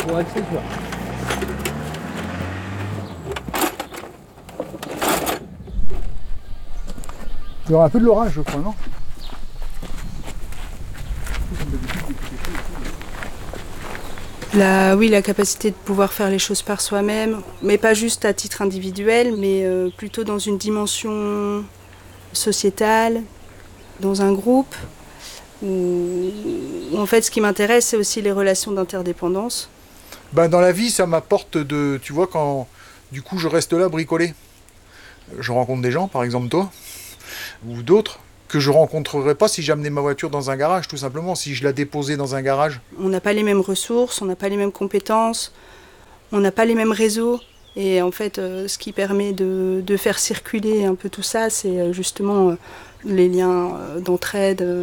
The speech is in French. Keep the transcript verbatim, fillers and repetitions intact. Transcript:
Ouais, c'est sûr. Il y aura un peu de l'orage, je crois, non? La, oui, la capacité de pouvoir faire les choses par soi-même, mais pas juste à titre individuel, mais euh, plutôt dans une dimension sociétale, dans un groupe, où, où en fait ce qui m'intéresse c'est aussi les relations d'interdépendance. Ben, dans la vie, ça m'apporte de... Tu vois, quand du coup je reste là à bricoler, je rencontre des gens, par exemple toi, ou d'autres, que je rencontrerais pas si j'amenais ma voiture dans un garage, tout simplement, si je la déposais dans un garage. On n'a pas les mêmes ressources, on n'a pas les mêmes compétences, on n'a pas les mêmes réseaux. Et en fait, euh, ce qui permet de, de faire circuler un peu tout ça, c'est justement euh, les liens euh, d'entraide. Euh,